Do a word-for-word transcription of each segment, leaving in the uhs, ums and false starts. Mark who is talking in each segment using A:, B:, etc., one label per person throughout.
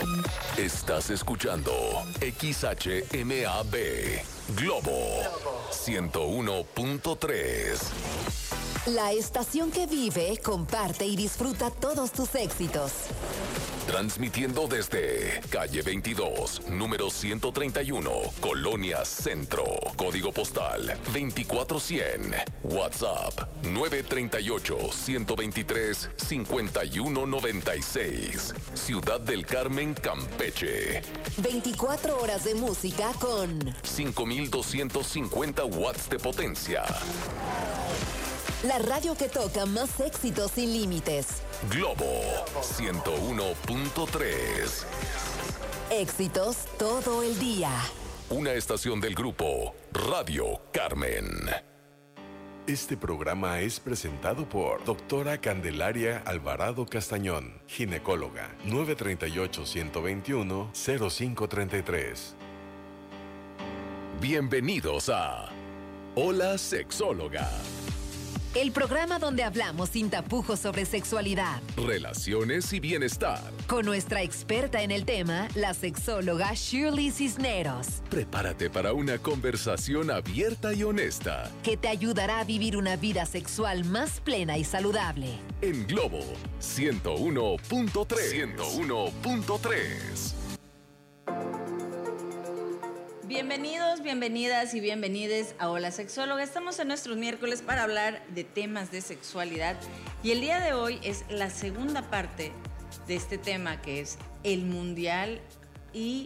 A: Estás escuchando X H M A B Globo ciento uno punto tres.
B: La estación que vive, comparte y disfruta todos tus éxitos.
A: Transmitiendo desde calle veintidós, número ciento treinta y uno, Colonia Centro. Código postal veinticuatro cien. WhatsApp nueve tres ocho, uno dos tres, cinco uno nueve seis. Ciudad del Carmen, Campeche.
B: veinticuatro horas de música con
A: cinco mil doscientos cincuenta watts de potencia.
B: La radio que toca más éxitos sin límites.
A: Globo ciento uno punto tres.
B: Éxitos todo el día.
A: Una estación del grupo Radio Carmen.
C: Este programa es presentado por doctora Candelaria Alvarado Castañón, ginecóloga, nueve tres ocho, uno dos uno, cero cinco tres tres.
A: Bienvenidos a Hola Sexóloga.
B: El programa donde hablamos sin tapujos sobre sexualidad,
A: relaciones y bienestar.
B: Con nuestra experta en el tema, la sexóloga Shirley Cisneros.
A: Prepárate para una conversación abierta y honesta,
B: que te ayudará a vivir una vida sexual más plena y saludable.
A: En Globo ciento uno punto tres. ciento uno punto tres.
D: Bienvenidos, bienvenidas y bienvenides a Hola Sexóloga. Estamos en nuestros miércoles para hablar de temas de sexualidad y el día de hoy es la segunda parte de este tema, que es el mundial y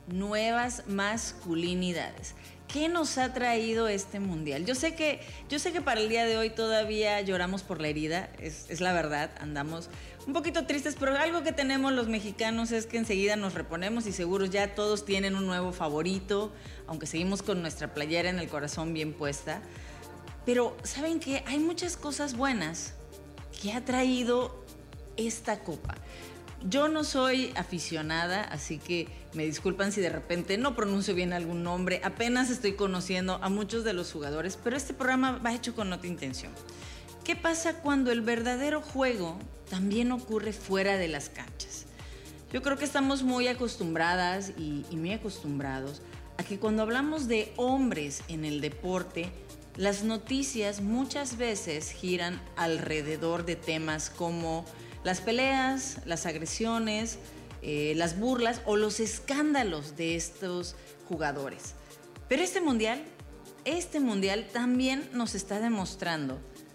D: nuevas masculinidades. ¿Qué nos ha traído este mundial? Yo sé que, yo sé que para el día de hoy todavía lloramos por la herida, es, es la verdad, andamos un poquito tristes, pero algo que tenemos los mexicanos es que enseguida nos reponemos y seguros ya todos tienen un nuevo favorito, aunque seguimos con nuestra playera en el corazón bien puesta. Pero ¿saben qué? Hay muchas cosas buenas que ha traído esta copa. Yo no soy aficionada, así que me disculpan si de repente no pronuncio bien algún nombre. Apenas estoy conociendo a muchos de los jugadores, pero este programa va hecho con otra intención. ¿Qué pasa cuando el verdadero juego también ocurre fuera de las canchas? Yo creo que estamos muy acostumbradas y, y muy acostumbrados a que cuando hablamos de hombres en el deporte, las noticias muchas veces giran alrededor de temas como las peleas, las agresiones, eh, las burlas o los escándalos de estos jugadores. Pero este mundial, este mundial también nos está demostrando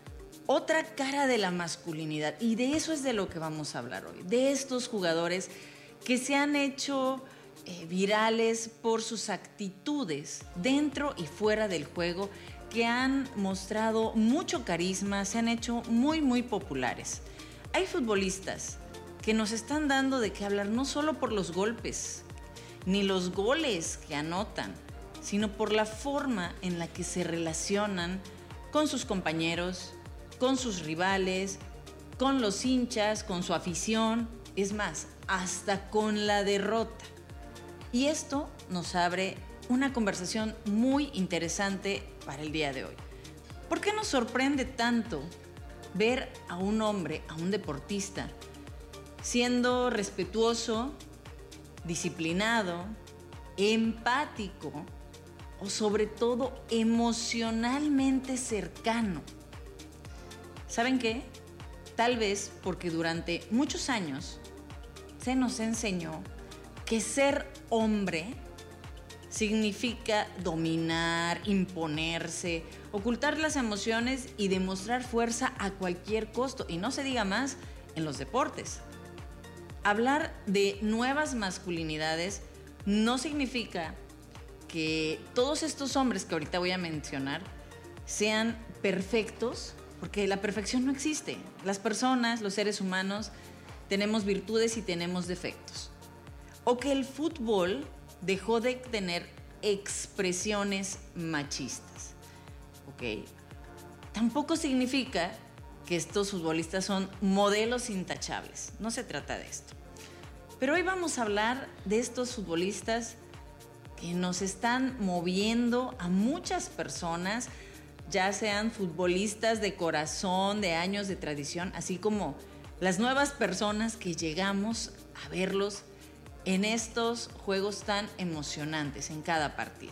D: otra cara de la masculinidad, y de eso es de lo que vamos a hablar hoy, de estos jugadores que se han hecho eh, virales por sus actitudes dentro y fuera del juego, que han mostrado mucho carisma, se han hecho muy, muy populares. Hay futbolistas que nos están dando de qué hablar, no solo por los golpes, ni los goles que anotan, sino por la forma en la que se relacionan con sus compañeros, con sus rivales, con los hinchas, con su afición, es más, hasta con la derrota. Y esto nos abre una conversación muy interesante para el día de hoy. ¿Por qué nos sorprende tanto ver a un hombre, a un deportista, siendo respetuoso, disciplinado, empático o sobre todo emocionalmente cercano? ¿Saben qué? Tal vez porque durante muchos años se nos enseñó que ser hombre significa dominar, imponerse, ocultar las emociones y demostrar fuerza a cualquier costo. Y no se diga más en los deportes. Hablar de nuevas masculinidades no significa que todos estos hombres que ahorita voy a mencionar sean perfectos, porque la perfección no existe. Las personas, los seres humanos, tenemos virtudes y tenemos defectos. O que el fútbol dejó de tener expresiones machistas. ¿Ok? Tampoco significa que estos futbolistas son modelos intachables. No se trata de esto. Pero hoy vamos a hablar de estos futbolistas que nos están moviendo a muchas personas, ya sean futbolistas de corazón, de años de tradición, así como las nuevas personas que llegamos a verlos en estos juegos tan emocionantes en cada partido.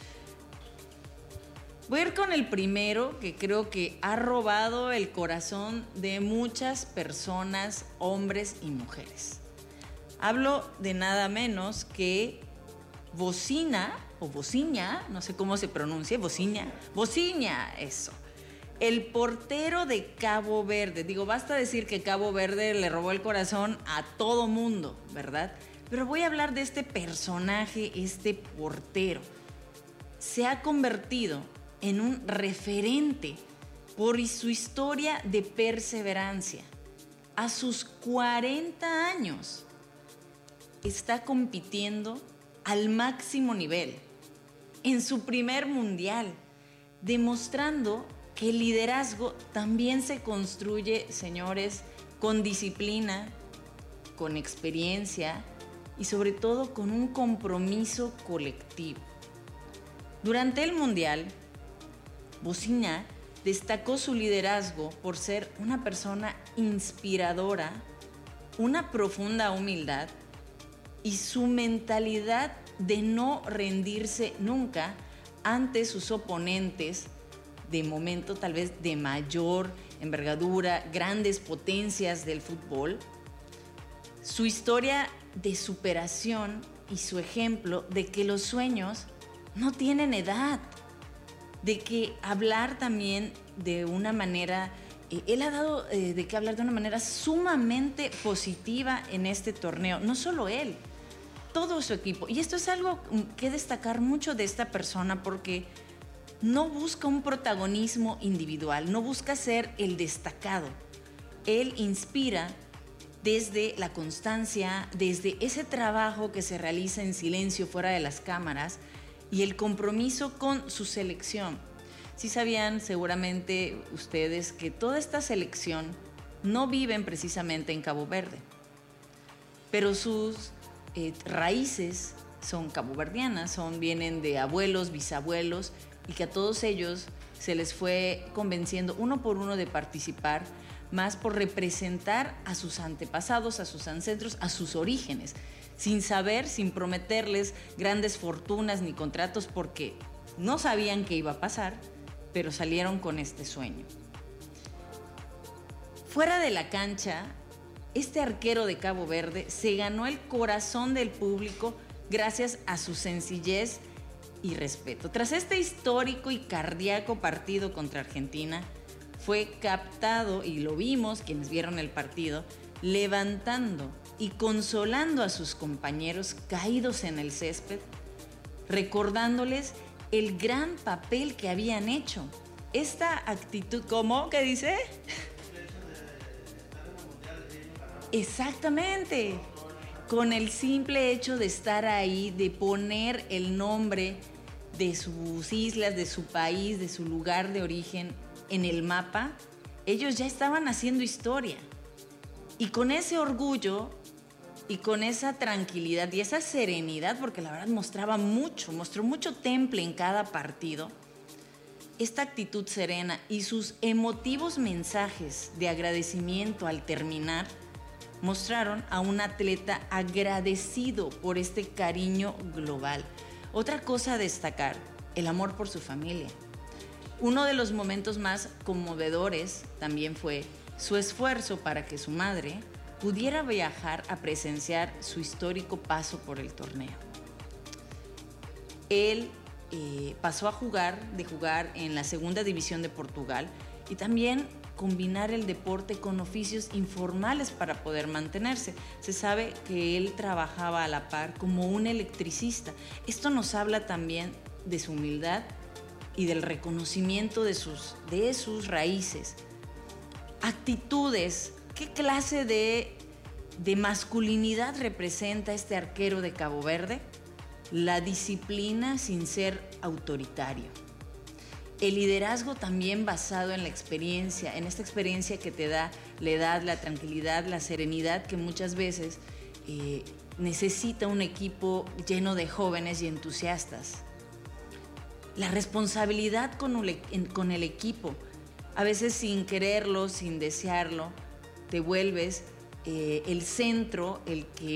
D: Voy a ir con el primero, que creo que ha robado el corazón de muchas personas, hombres y mujeres. Hablo de nada menos que Bocina, o Bociña, no sé cómo se pronuncia, Bociña, Bociña, eso. El portero de Cabo Verde. Digo, basta decir que Cabo Verde le robó el corazón a todo mundo, ¿verdad? Pero voy a hablar de este personaje, este portero. Se ha convertido en un referente por su historia de perseverancia. A sus cuarenta años está compitiendo al máximo nivel en su primer mundial, demostrando que el liderazgo también se construye, señores, con disciplina, con experiencia y sobre todo con un compromiso colectivo. Durante el mundial, Bocina destacó su liderazgo por ser una persona inspiradora, una profunda humildad y su mentalidad de no rendirse nunca ante sus oponentes, de momento tal vez de mayor envergadura, grandes potencias del fútbol. Su historia de superación y su ejemplo de que los sueños no tienen edad, de que hablar también de una manera, eh, él ha dado eh, de que hablar de una manera sumamente positiva en este torneo, no solo él, todo su equipo. Y esto es algo que destacar mucho de esta persona porque no busca un protagonismo individual, no busca ser el destacado. Él inspira desde la constancia, desde ese trabajo que se realiza en silencio fuera de las cámaras y el compromiso con su selección. Sí sabían seguramente ustedes que toda esta selección no viven precisamente en Cabo Verde, pero sus eh, raíces son caboverdianas, son, vienen de abuelos, bisabuelos, y que a todos ellos se les fue convenciendo uno por uno de participar, más por representar a sus antepasados, a sus ancestros, a sus orígenes, sin saber, sin prometerles grandes fortunas ni contratos, porque no sabían qué iba a pasar, pero salieron con este sueño. Fuera de la cancha, este arquero de Cabo Verde se ganó el corazón del público gracias a su sencillez y respeto. Tras este histórico y cardíaco partido contra Argentina, fue captado, y lo vimos quienes vieron el partido, levantando y consolando a sus compañeros caídos en el césped, recordándoles el gran papel que habían hecho. Esta actitud, ¿cómo? ¿Qué dice? Exactamente. Con el simple hecho de estar ahí, de poner el nombre de sus islas, de su país, de su lugar de origen en el mapa, ellos ya estaban haciendo historia. Y con ese orgullo y con esa tranquilidad y esa serenidad, porque la verdad mostraba mucho, mostró mucho temple en cada partido, esta actitud serena y sus emotivos mensajes de agradecimiento al terminar, mostraron a un atleta agradecido por este cariño global. Otra cosa a destacar, el amor por su familia. Uno de los momentos más conmovedores también fue su esfuerzo para que su madre pudiera viajar a presenciar su histórico paso por el torneo. Él eh, pasó a jugar, de jugar en la segunda división de Portugal y también combinar el deporte con oficios informales para poder mantenerse. Se sabe que él trabajaba a la par como un electricista. Esto nos habla también de su humildad y del reconocimiento de sus, de sus raíces. Actitudes. ¿Qué clase de, de masculinidad representa este arquero de Cabo Verde? La disciplina sin ser autoritario. El liderazgo también basado en la experiencia, en esta experiencia que te da la edad, la tranquilidad, la serenidad que muchas veces eh, necesita un equipo lleno de jóvenes y entusiastas. La responsabilidad con el, con el equipo, a veces sin quererlo, sin desearlo, te vuelves eh, el centro, el que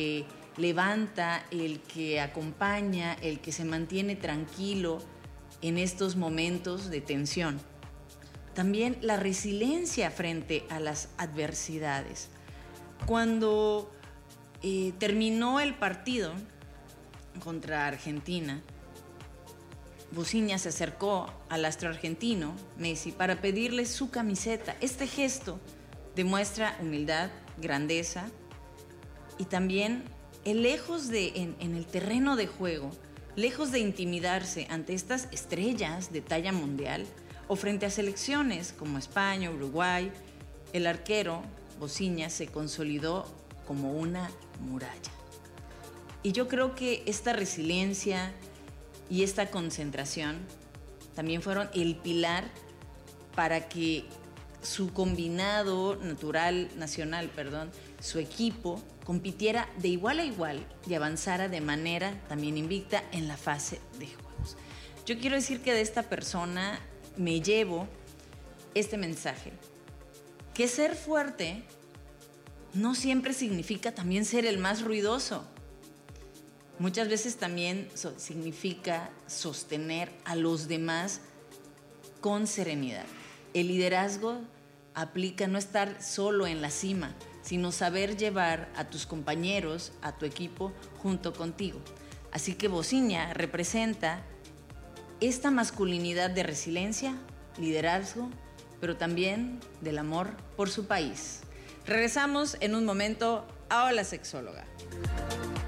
D: levanta, el que acompaña, el que se mantiene tranquilo en estos momentos de tensión. También la resiliencia frente a las adversidades. Cuando eh, terminó el partido contra Argentina, Bociña se acercó al astro argentino, Messi, para pedirle su camiseta. Este gesto demuestra humildad, grandeza y también el lejos de, en, en el terreno de juego, lejos de intimidarse ante estas estrellas de talla mundial o frente a selecciones como España, Uruguay, el arquero Bociña se consolidó como una muralla. Y yo creo que esta resiliencia y esta concentración también fueron el pilar para que su combinado natural, nacional, perdón, su equipo compitiera de igual a igual y avanzara de manera también invicta en la fase de juegos. Yo quiero decir que de esta persona me llevo este mensaje, que ser fuerte no siempre significa también ser el más ruidoso. Muchas veces también so- significa sostener a los demás con serenidad. El liderazgo aplica no estar solo en la cima, sino saber llevar a tus compañeros, a tu equipo, junto contigo. Así que Bociña representa esta masculinidad de resiliencia, liderazgo, pero también del amor por su país. Regresamos en un momento a Hola Sexóloga.